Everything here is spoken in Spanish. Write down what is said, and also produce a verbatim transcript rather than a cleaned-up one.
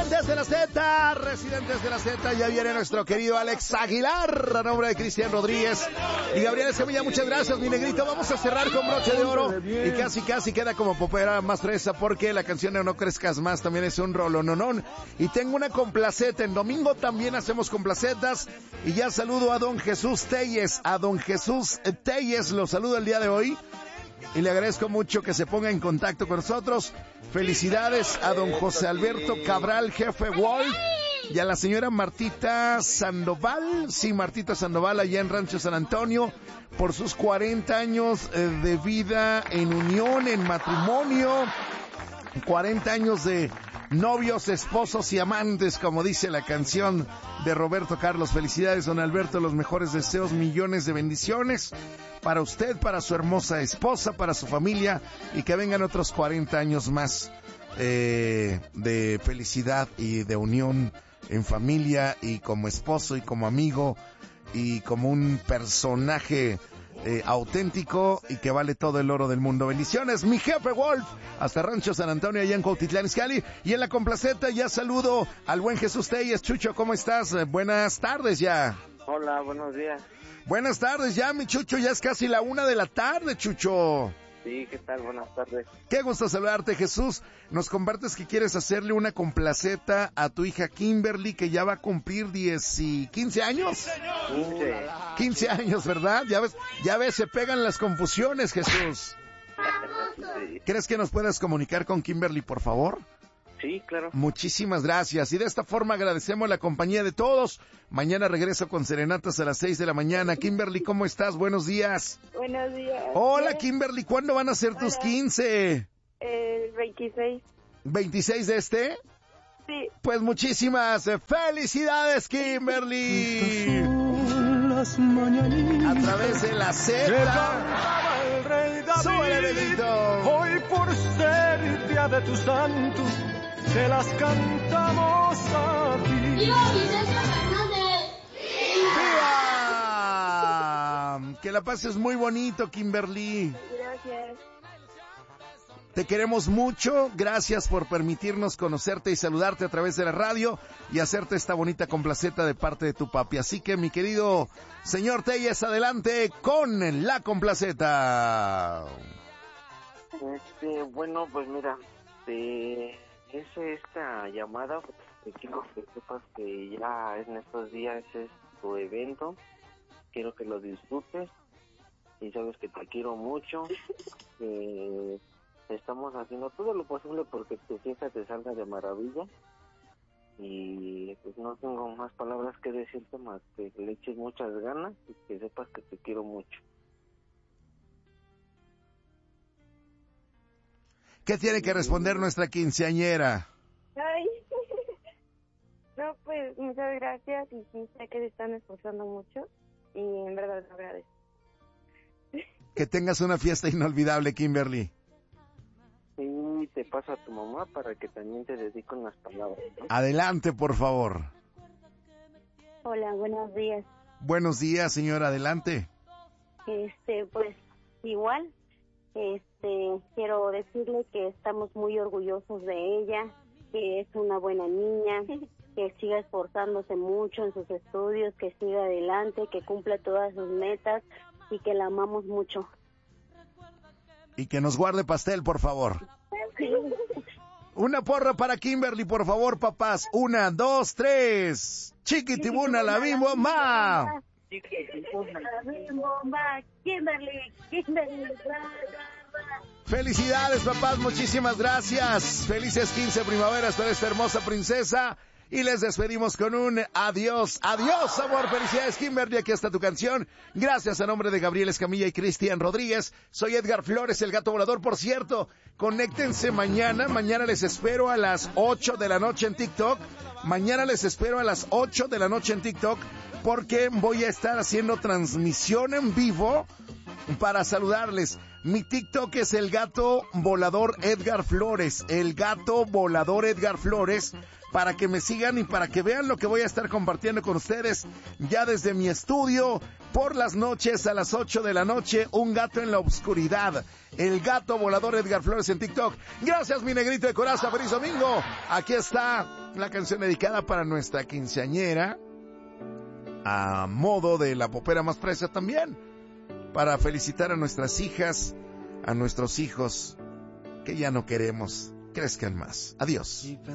Residentes de la Z, Residentes de la Z, ya viene nuestro querido Alex Aguilar, a nombre de Cristian Rodríguez y Gabriel Escamilla. Muchas gracias, mi negrito. Vamos a cerrar con broche de oro y casi casi queda como popera más fresa, porque la canción de No Crezcas Más también es un rolononón. Y tengo una complaceta, en domingo también hacemos complacetas, y ya saludo a don Jesús Telles, a don Jesús Telles, lo saludo el día de hoy. Y le agradezco mucho que se ponga en contacto con nosotros. Felicidades a don José Alberto Cabral, jefe Wolf, y a la señora Martita Sandoval, sí, Martita Sandoval, allá en Rancho San Antonio, por sus cuarenta años de vida en unión, en matrimonio, cuarenta años de novios, esposos y amantes, como dice la canción de Roberto Carlos. Felicidades, don Alberto, los mejores deseos, millones de bendiciones para usted, para su hermosa esposa, para su familia, y que vengan otros cuarenta años más eh, de felicidad y de unión en familia, y como esposo y como amigo y como un personaje Eh, auténtico y que vale todo el oro del mundo. Bendiciones, mi jefe Wolf, hasta Rancho San Antonio, allá en Cuautitlán Izcalli. Y en la complaceta ya saludo al buen Jesús Telles. Chucho, ¿cómo estás? Eh, buenas tardes ya. Hola, buenos días. Buenas tardes ya, mi Chucho, ya es casi la una de la tarde, Chucho. Sí, ¿qué tal? Buenas tardes. Qué gusto saludarte, Jesús. Nos compartes que quieres hacerle una complaceta a tu hija Kimberly, que ya va a cumplir diez y quince años. quince. quince años, ¿verdad? Ya ves, ya ves, se pegan las confusiones, Jesús. Sí. ¿Crees que nos puedas comunicar con Kimberly, por favor? Sí, claro. Muchísimas gracias. Y de esta forma agradecemos la compañía de todos. Mañana regreso con serenatas a las seis de la mañana. Kimberly, ¿cómo estás? Buenos días. Buenos días. Hola, Bien. Kimberly. ¿Cuándo van a ser tus Hola. quince? El veintiséis. ¿veintiséis de este? Sí. Pues muchísimas felicidades, Kimberly. A través de la Z. ¡Súbele, Benito! Hoy por ser día de tu santo, te las cantamos a ti. ¡Viva Vicente Fernández! ¡Viva! Que la pases muy bonito, Kimberly. Gracias. Te queremos mucho, gracias por permitirnos conocerte y saludarte a través de la radio y hacerte esta bonita complaceta de parte de tu papi. Así que, mi querido señor Telles, adelante con la complaceta. Este, bueno, pues mira, te hice esta llamada, te quiero que sepas que ya en estos días es tu evento, quiero que lo disfrutes y sabes que te quiero mucho, que estamos haciendo todo lo posible porque tu fiesta te salga de maravilla y pues no tengo más palabras que decirte más que le eches muchas ganas y que sepas que te quiero mucho. ¿Qué tiene que responder nuestra quinceañera? Ay. No, pues muchas gracias y sí sé que se están esforzando mucho y en verdad lo agradezco. Que tengas una fiesta inolvidable, Kimberly. Y te paso a tu mamá para que también te dedique unas palabras, ¿no? Adelante, por favor. Hola, buenos días. Buenos días, señora, adelante. Este, pues igual, este, quiero decirle que estamos muy orgullosos de ella, que es una buena niña, que siga esforzándose mucho en sus estudios, que siga adelante, que cumpla todas sus metas y que la amamos mucho. Y que nos guarde pastel, por favor. Una porra para Kimberly, por favor, papás. Una, dos, tres. Chiquitibuna, la bimba. La bimba, Kimberly, Kimberly. Felicidades, papás, muchísimas gracias. Felices quince primaveras para esta hermosa princesa. Y les despedimos con un adiós, adiós, amor, felicidades, Kimberly, aquí está tu canción. Gracias a nombre de Gabriel Escamilla y Cristian Rodríguez. Soy Edgar Flores, el gato volador. Por cierto, conéctense mañana, mañana les espero a las ocho de la noche en TikTok. Mañana les espero a las ocho de la noche en TikTok, porque voy a estar haciendo transmisión en vivo para saludarles. Mi TikTok es el gato volador Edgar Flores, el gato volador Edgar Flores, para que me sigan y para que vean lo que voy a estar compartiendo con ustedes ya desde mi estudio por las noches a las ocho de la noche. Un gato en la oscuridad, el gato volador Edgar Flores en TikTok. Gracias, mi negrito de coraza, feliz domingo. Aquí está La canción dedicada para nuestra quinceañera, a modo de la popera más fresa también, para felicitar a nuestras hijas, a nuestros hijos, que ya no queremos crezcan más. Adiós.